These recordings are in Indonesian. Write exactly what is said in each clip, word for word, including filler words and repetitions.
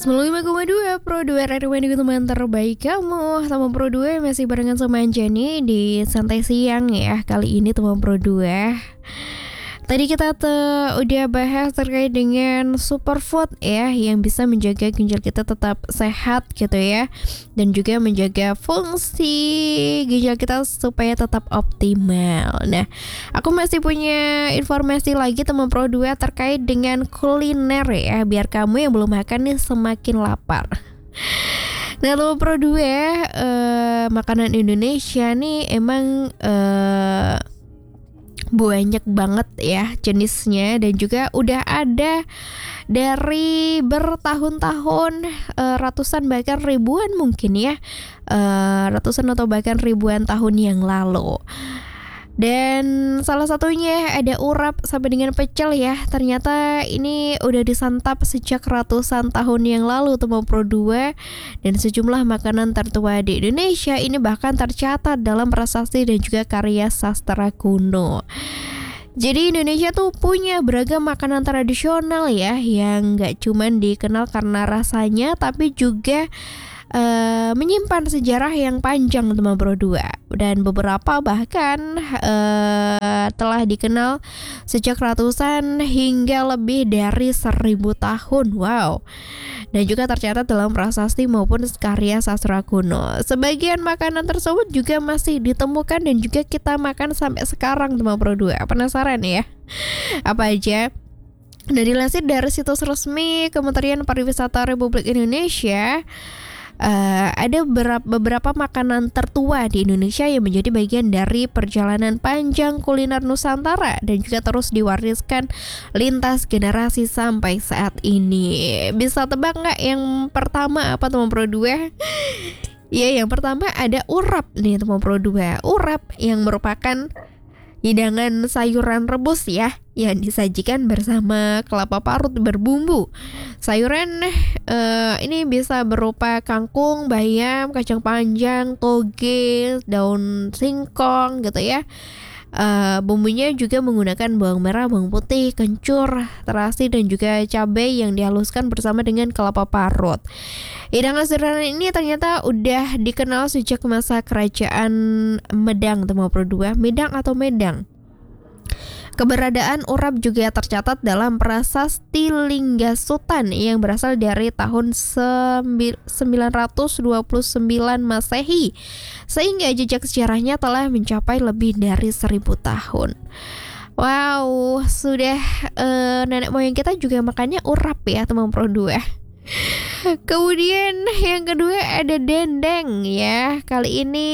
sembilan puluh lima koma dua Pro dua Radio Bandung, teman terbaik kamu. Sama Pro dua masih barengan sama Anjani di Santai Siang ya. Kali ini teman Pro dua, tadi kita tuh udah bahas terkait dengan superfood ya, yang bisa menjaga ginjal kita tetap sehat gitu ya, dan juga menjaga fungsi ginjal kita supaya tetap optimal. Nah, aku masih punya informasi lagi teman Pro dua terkait dengan kuliner ya, biar kamu yang belum makan nih semakin lapar. Nah, teman Pro dua, eh, makanan Indonesia nih emang eh banyak banget ya jenisnya, dan juga udah ada dari bertahun-tahun, uh, ratusan bahkan ribuan mungkin ya, uh, ratusan atau bahkan ribuan tahun yang lalu. Dan salah satunya ada urap sampai dengan pecel ya. Ternyata ini udah disantap sejak ratusan tahun yang lalu teman Pro dua. Dan sejumlah makanan tertua di Indonesia ini bahkan tercatat dalam prasasti dan juga karya sastra kuno. Jadi Indonesia tuh punya beragam makanan tradisional ya, yang gak cuman dikenal karena rasanya, tapi juga Uh, menyimpan sejarah yang panjang teman Pro dua, dan beberapa bahkan uh, telah dikenal sejak ratusan hingga lebih dari seribu tahun. Wow. Dan juga tercatat dalam prasasti maupun karya sastra kuno. Sebagian makanan tersebut juga masih ditemukan dan juga kita makan sampai sekarang teman Pro dua. Penasaran ya? Apa aja? Dari lansir dari situs resmi Kementerian Pariwisata Republik Indonesia, Uh, ada beberapa, beberapa makanan tertua di Indonesia yang menjadi bagian dari perjalanan panjang kuliner Nusantara dan juga terus diwariskan lintas generasi sampai saat ini. Bisa tebak nggak yang pertama apa teman Pro dua? Ya, yang pertama ada urap nih teman Pro dua. Urap yang merupakan hidangan sayuran rebus ya, yang disajikan bersama kelapa parut berbumbu. Sayuran uh, ini bisa berupa kangkung, bayam, kacang panjang, toge, daun singkong gitu ya. Uh, bumbunya juga menggunakan bawang merah, bawang putih, kencur, terasi, dan juga cabai yang dihaluskan bersama dengan kelapa parut. Hidangan sederhana ini ternyata udah dikenal sejak masa kerajaan Medang teman Pro dua, Medang atau Medang. Keberadaan urap juga tercatat dalam prasasti Linggasutan yang berasal dari tahun sembilan ratus dua puluh sembilan Masehi, sehingga jejak sejarahnya telah mencapai lebih dari seribu tahun. Wow, sudah uh, nenek moyang kita juga makannya urap ya teman Pro dua. Kemudian yang kedua ada dendeng ya. Kali ini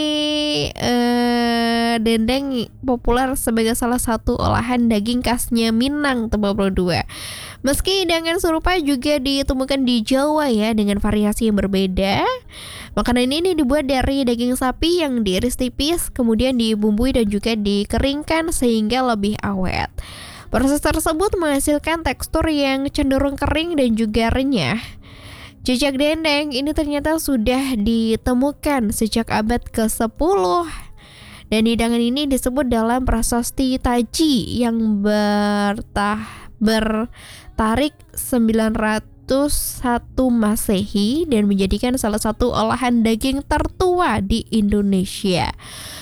uh, dendeng populer sebagai salah satu olahan daging khasnya Minang teman Pro dua. Meski hidangan serupa juga ditemukan di Jawa ya, dengan variasi yang berbeda. Makanan ini dibuat dari daging sapi yang diiris tipis, kemudian dibumbui dan juga dikeringkan sehingga lebih awet. Proses tersebut menghasilkan tekstur yang cenderung kering dan juga renyah. Jejak dendeng ini ternyata sudah ditemukan sejak abad kesepuluh, dan hidangan ini disebut dalam prasasti Taji yang bertah, bertarik sembilan ratus satu Masehi dan menjadikan salah satu olahan daging tertua di Indonesia.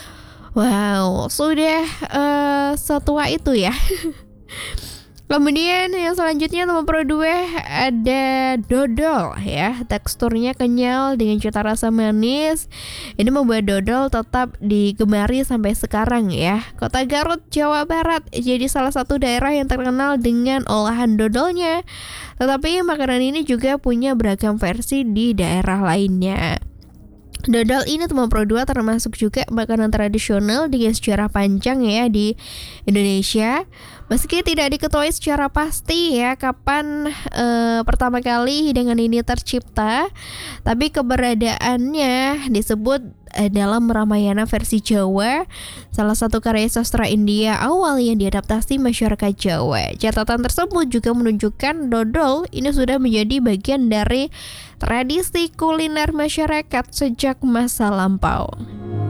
Wow, sudah uh, setua itu ya. Kemudian yang selanjutnya teman Pro dua ada dodol ya. Teksturnya kenyal dengan cita rasa manis. Ini membuat dodol tetap digemari sampai sekarang ya. Kota Garut, Jawa Barat jadi salah satu daerah yang terkenal dengan olahan dodolnya. Tetapi makanan ini juga punya beragam versi di daerah lainnya. Dodol ini teman Pro dua termasuk juga makanan tradisional dengan sejarah panjang ya di Indonesia. Meski tidak diketahui secara pasti ya kapan uh, pertama kali hidangan ini tercipta, tapi keberadaannya disebut uh, dalam Ramayana versi Jawa, salah satu karya sastra India awal yang diadaptasi masyarakat Jawa. Catatan tersebut juga menunjukkan dodol ini sudah menjadi bagian dari tradisi kuliner masyarakat sejak masa lampau.